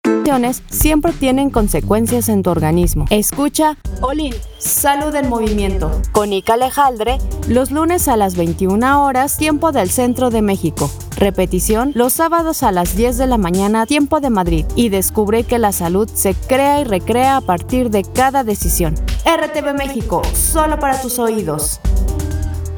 Siempre tienen consecuencias en tu organismo. Escucha Olin, Salud en Movimiento, con Ica Alejandre, los lunes a las 21 horas, tiempo del Centro de México. Repetición, los sábados a las 10 de la mañana, tiempo de Madrid. Y descubre que la salud se crea y recrea a partir de cada decisión. RTV México, solo para tus oídos.